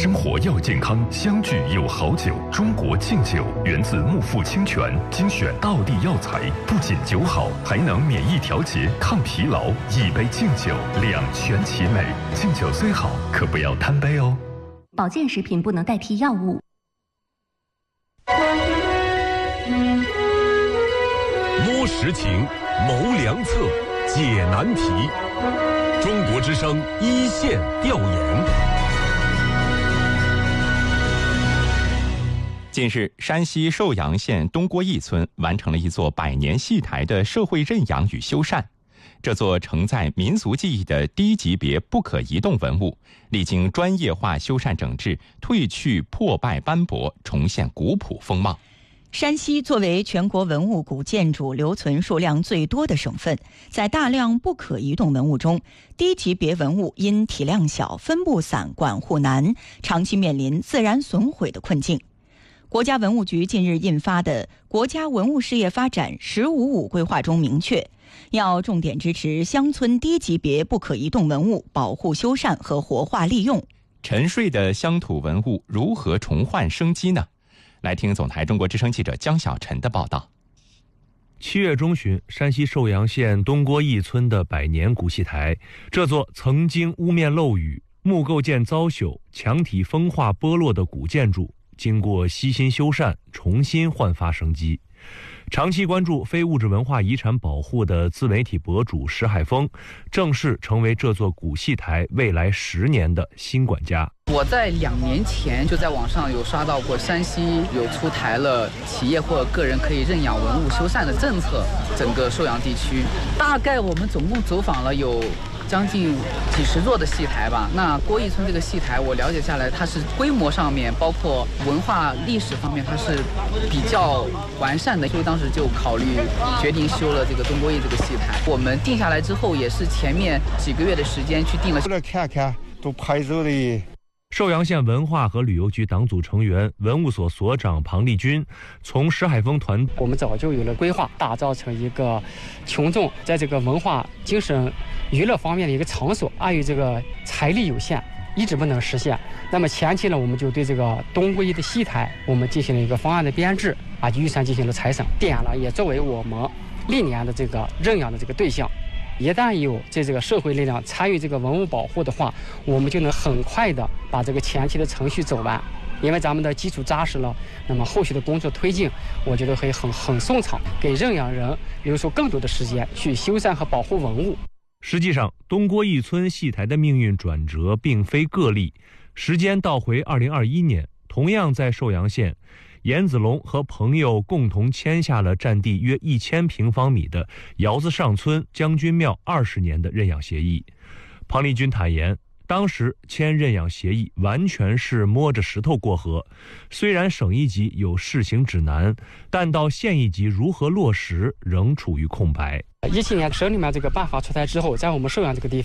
生活要健康，相聚有好酒。中国敬酒源自木富清泉，精选道地药材，不仅酒好，还能免疫调节、抗疲劳。一杯敬酒，两全其美。敬酒虽好，可不要贪杯哦。 保健食品不能代替药物。 摸实情，谋良策，解难题。中国之声一线调研。 近日，山西寿阳县东郭驿村完成了一座100年戏台的社会认养与修缮。这座承载民俗记忆的低级别不可移动文物，历经专业化修缮整治，褪去破败斑驳，重现古朴风貌。 山西作为全国文物古建筑留存数量最多的省份，在大量不可移动文物中，低级别文物因体量小、分布散、管护难，长期面临自然损毁的困境。国家文物局近日印发的《国家文物事业发展“十五五”规划》中明确，要重点支持乡村低级别不可移动文物保护修缮和活化利用。 沉睡的乡土文物如何重焕生机呢？来听总台中国之声记者江小晨的报道。 7月中旬，山西寿阳县东郭驿村的100年古戏台，这座曾经屋面漏雨、木构件遭朽、墙体风化剥落的古建筑，经过悉心修缮，重新焕发生机。长期关注非物质文化遗产保护的自媒体博主石海峰，正式成为这座古戏台未来10年的新管家。 我在2年前就在网上有刷到过，山西有出台了企业或个人可以认养文物修缮的政策，整个寿阳地区，大概我们总共走访了有将近几十座的戏台吧。那郭驿村这个戏台，我了解下来，它是规模上面，包括文化历史方面，它是比较完善的，所以当时就考虑决定修了这个东郭驿这个戏台。我们定下来之后，也是前面几个月的时间去定了。 过来看看，都拍照的。 寿阳县文化和旅游局党组成员、文物所所长庞立军从石海峰团， 我们早就有了规划，打造成一个群众在这个文化、精神、娱乐方面的一个场所。碍于这个财力有限，一直不能实现。那么前期呢，我们就对这个东郭驿的戏台，我们进行了一个方案的编制，预算进行了裁省，点了也作为我们历年的这个认养的这个对象。一旦有这个社会力量参与这个文物保护的话，我们就能很快的把这个前期的程序走完，因为咱们的基础扎实了，那么后续的工作推进，我觉得会很顺畅，给认养人留出更多的时间去修缮和保护文物。 实际上，东郭驿村戏台的命运转折并非个例，时间倒回2021年，同样在寿阳县，严子龙和朋友共同签下了占地约1000平方米的窑子上村将军庙20年的认养协议。庞立军坦言，当时签认养协议完全是摸着石头过河，虽然省一级有试行指南，但到县一级如何落实仍处于空白。 17年省里面这个办法出台之后，在我们寿阳这个地方